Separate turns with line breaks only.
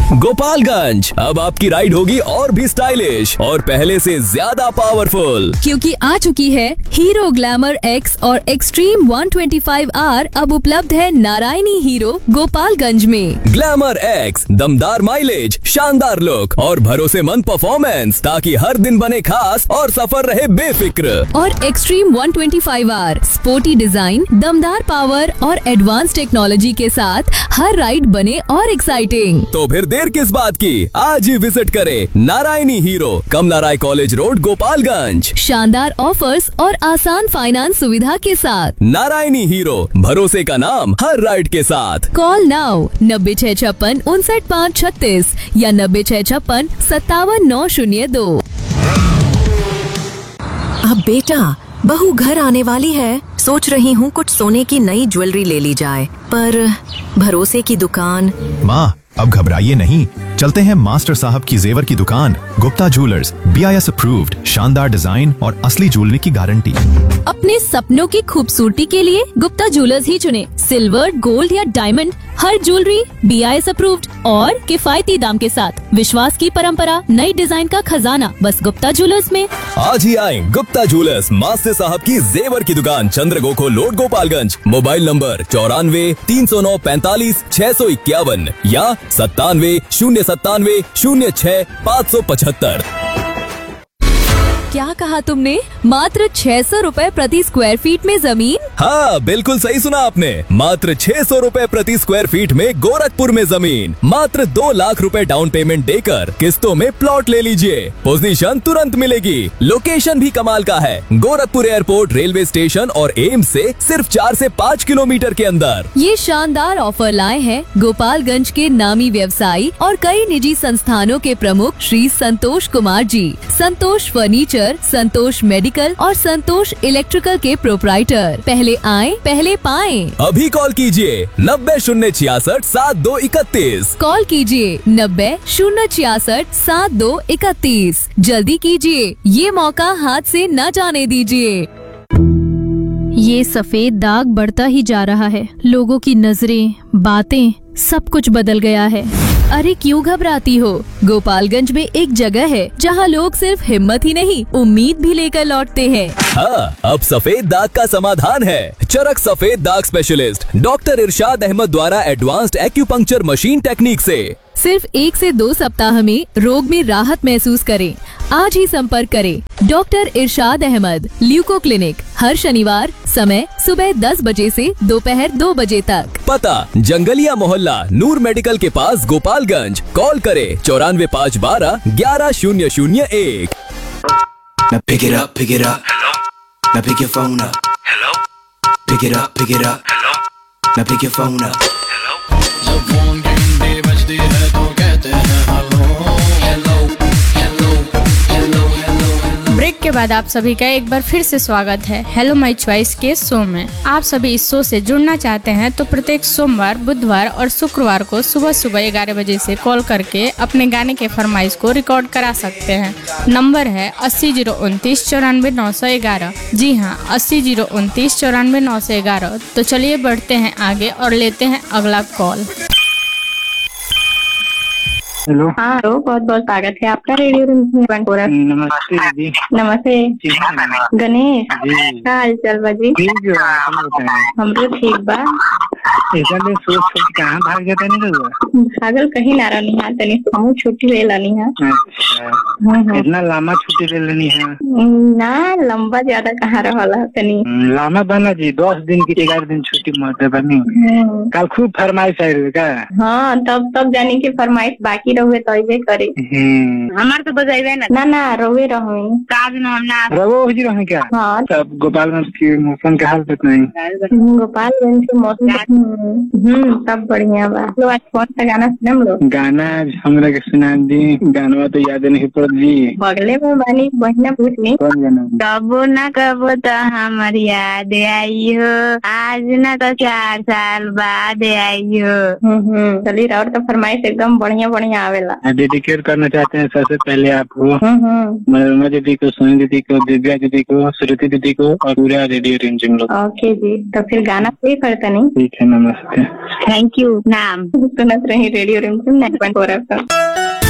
गोपालगंज, अब आपकी राइड होगी और भी स्टाइलिश और पहले से ज्यादा पावरफुल,
क्योंकि आ चुकी है हीरो ग्लैमर एक्स और एक्सट्रीम 125R। अब उपलब्ध है नारायणी हीरो गोपालगंज में।
ग्लैमर एक्स, दमदार माइलेज, शानदार लुक और भरोसेमंद परफॉर्मेंस, ताकि हर दिन बने खास और सफर रहे बेफिक्र।
और एक्सट्रीम 125R, स्पोर्टी डिजाइन, दमदार पावर और एडवांस टेक्नोलॉजी के साथ हर राइड बने और एक्साइटिंग।
तो फिर देर किस बात की, आज ही विजिट करें नारायणी हीरो, कमला राय कॉलेज रोड, गोपालगंज।
शानदार ऑफर्स और आसान फाइनेंस सुविधा के साथ।
नारायणी हीरो, भरोसे का नाम हर राइड के साथ।
कॉल नाउ 9656 या 9656
अब बेटा, बहू घर आने वाली है, सोच रही हूँ कुछ सोने की नई ज्वेलरी ले ली जाए, पर भरोसे की दुकान।
माँ, अब घबराइए नहीं, चलते हैं मास्टर साहब की जेवर की दुकान, गुप्ता ज्वेलर्स, BIS अप्रूव्ड, शानदार डिजाइन और असली ज्वेलरी की गारंटी।
अपने सपनों की खूबसूरती के लिए गुप्ता ज्वेलर्स ही चुने। सिल्वर, गोल्ड या डायमंड, हर ज्वेलरी BIS अप्रूव्ड और किफायती दाम के साथ। विश्वास की परंपरा, नई डिजाइन का खजाना, बस गुप्ता ज्वेलर्स में।
आज ही आए गुप्ता ज्वेलर्स, मास्टर साहब की जेवर की दुकान, चंद्रगोखो रोड, गोपालगंज। मोबाइल नंबर 94 309 45 651 या 97 097 06 575।
क्या कहा तुमने? मात्र 600 रुपए प्रति स्क्वायर फीट में जमीन?
हाँ, बिल्कुल सही सुना आपने। मात्र 600 रुपए प्रति स्क्वायर फीट में गोरखपुर में जमीन। मात्र 2 लाख रुपए डाउन पेमेंट देकर किस्तों में प्लॉट ले लीजिए। पोजीशन तुरंत मिलेगी। लोकेशन भी कमाल का है, गोरखपुर एयरपोर्ट, रेलवे स्टेशन और एम्स से सिर्फ 4 से 5 किलोमीटर के अंदर।
ये शानदार ऑफर लाए हैं गोपालगंज के नामी व्यवसायी और कई निजी संस्थानों के प्रमुख श्री संतोष कुमार जी। संतोष फर्नीचर, संतोष मेडिकल और संतोष इलेक्ट्रिकल के प्रोप्राइटर। पहले आएं, पहले पाएं।
अभी कॉल कीजिए 90 066 7231।
कॉल कीजिए 90 066 7231। जल्दी कीजिए, ये मौका हाथ से न जाने दीजिए। ये सफेद दाग बढ़ता ही जा रहा है। लोगों की नजरें, बातें, सब कुछ बदल गया है। अरे क्यों घबराती हो? गोपालगंज में एक जगह है जहां लोग सिर्फ हिम्मत ही नहीं, उम्मीद भी लेकर लौटते हैं।
हाँ, अब सफेद दाग का समाधान है। चरक सफेद दाग स्पेशलिस्ट डॉक्टर इरशाद अहमद द्वारा एडवांस्ड एक्यूपंक्चर मशीन टेक्निक से
सिर्फ 1 से 2 सप्ताह में रोग में राहत महसूस करें। आज ही संपर्क करें डॉक्टर इरशाद अहमद, ल्यूको क्लिनिक, हर शनिवार, समय सुबह 10 बजे से दोपहर 2 बजे तक।
पता जंगलिया मोहल्ला, नूर मेडिकल के पास, गोपालगंज। कॉल करें 94 512 11001।
Now pick it up, pick it up. Hello. Now pick your phone up. Hello. Pick it up, pick it up. Hello. Now pick your phone up. Hello. जब फोन की घंटी बजती है तो कहते हैं hello hello hello hello hello.
Break के बाद आप सभी का एक बार फिर से स्वागत है हेलो माय चॉइस के शो में। आप सभी इस शो से जुड़ना चाहते हैं तो प्रत्येक सोमवार, बुधवार और शुक्रवार को सुबह सुबह 11 बजे से कॉल करके अपने गाने के फरमाइश को रिकॉर्ड करा सकते हैं। नंबर है 80 029 94 911। जी हाँ, 80 029 94 911। तो चलिए बढ़ते हैं आगे और लेते हैं अगला कॉल।
हेलो।
हाँ हेलो, बहुत बहुत स्वागत है आपका रेडियो रिंगटोन।
नमस्ते दीदी।
नमस्ते। गणेश, क्या हाल चाल बाजी? हम तो ठीक बा।
सोच कहाँ भाग जाता नहीं हुआ?
भागल कहीं ना रहनी है, तनी हमू छुट्टी ले लेनी है।
इतना लंबा छुट्टी ले लेनी है?
ना लंबा ज्यादा कहाँ रहा तनी
लंबा बना जी, 10 दिन की 11 दिन छुट्टी मरते बनी। कल खूब फरमाइश आई रही का?
हाँ, तब जाने की फरमाइश बाकी रहुए तो अबे करे।
हमार तो बजाइबे
ना रोवे रहो
रवो जी रहे क्या? हाँ। तब गोपालगंज के मौसम का हाल बताइए।
गोपालगंज के मौसम सब बढ़िया बा। लोग आज कौन सा गाना सुने हम लोग?
गाना हमरा के सुना दी। गाना तो याद नहीं पड़ा जी
बगले में बानी बहना पूछनी
कौन जाना?
कबो न कबो तो हमार याद आई हो, आज न तो 4 साल बाद आई हो। चलिए और तो फरमाइश एकदम बढ़िया बढ़िया आवेला।
डेडिकेट करना चाहते हैं सबसे पहले आपको, मनोरमा दीदी को, सोनी दीदी को, दिव्या दीदी को, श्रुति दीदी को और पूरा रेडियो रिमझिम लोग।
ओके जी, तो फिर गाना प्ले करता नहीं?
ठीक है, नमस्ते।
Thank you. नाम सुनत रही रेडियो रिमझिम 9.4 FM।